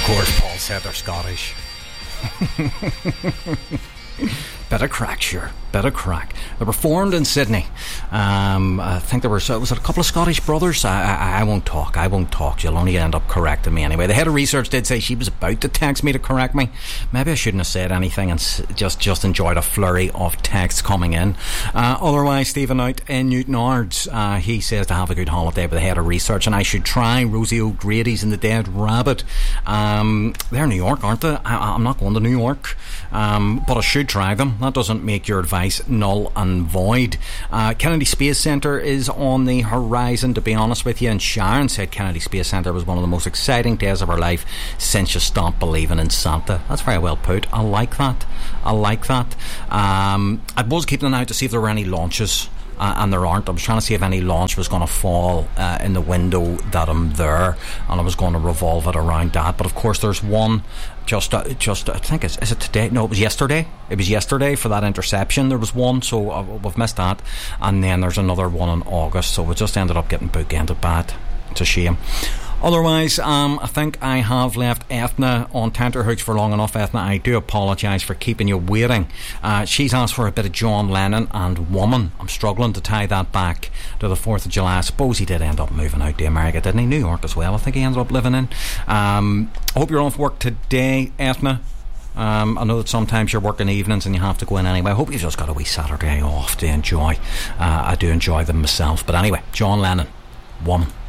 course, Paul said they're Scottish. Bit of crack, sure. Bit of crack. They were formed in Sydney. I think there was it a couple of Scottish brothers? I won't talk. You'll only end up correcting me anyway. The head of research did say she was about to text me to correct me. Maybe I shouldn't have said anything and just enjoyed a flurry of texts coming in. Otherwise, Stephen out in Newton Ards, he says to have a good holiday with the head of research, and I should try Rosie O'Grady's and the Dead Rabbit. They're New York, aren't they? I'm not going to New York, but I should try them. That doesn't make your advice null and void. Kennedy Space Centre is on the horizon, to be honest with you, and Sharon said Kennedy Space Centre was one of the most exciting days of her life since you stopped believing in Santa. That's very well put. I like that. I was keeping an eye out to see if there were any launches, and there aren't. I was trying to see if any launch was going to fall in the window that I'm there, and I was going to revolve it around that. But of course there's one just I think is it today? No, it was yesterday. It was yesterday for that interception. There was one, so we've missed that, and then there's another one in August, so we just ended up getting bookended bad. It's a shame. Otherwise, I think I have left Ethna on tenterhooks for long enough. Ethna, I do apologise for keeping you waiting. She's asked for a bit of John Lennon and Woman. I'm struggling to tie that back to the 4th of July. I suppose he did end up moving out to America, didn't he? New York as well, I think he ended up living in. I hope you're off work today, Ethna. I know that sometimes you're working evenings and you have to go in anyway. I hope you've just got a wee Saturday off to enjoy. I do enjoy them myself. But anyway, John Lennon, Woman.